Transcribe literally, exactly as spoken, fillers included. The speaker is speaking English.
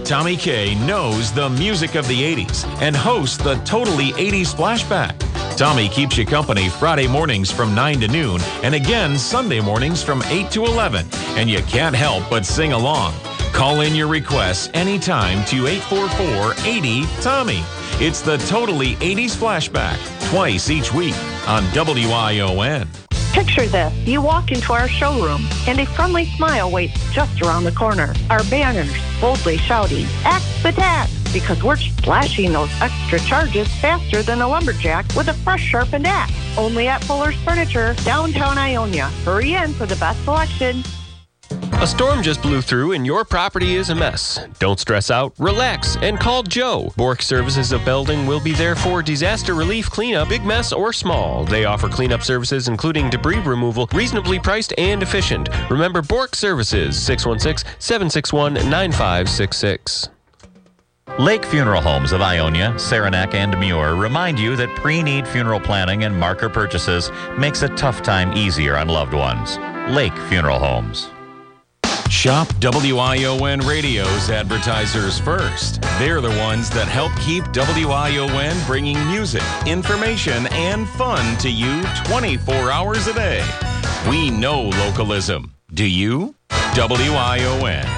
Tommy K knows the music of the eighties and hosts the Totally eighties Flashback. Tommy keeps you company Friday mornings from nine to noon and again Sunday mornings from eight to eleven. And you can't help but sing along. Call in your requests anytime to eight four four, eight zero, Tommy. It's the Totally eighties Flashback, twice each week on W I O N. Picture this. You walk into our showroom and a friendly smile waits just around the corner. Our banners boldly shouting, "Axe the tax," because we're slashing those extra charges faster than a lumberjack with a fresh sharpened axe. Only at Fuller's Furniture, downtown Ionia. Hurry in for the best selection. A storm just blew through and your property is a mess. Don't stress out, relax, and call Joe. Bork Services of Belding will be there for disaster relief cleanup, big mess or small. They offer cleanup services including debris removal, reasonably priced and efficient. Remember Bork Services, six one six, seven six one, nine five six six. Lake Funeral Homes of Ionia, Saranac, and Muir remind you that pre-need funeral planning and marker purchases makes a tough time easier on loved ones. Lake Funeral Homes. Shop W I O N Radio's advertisers first. They're the ones that help keep W I O N bringing music, information, and fun to you twenty-four hours a day. We know localism. Do you? W I O N.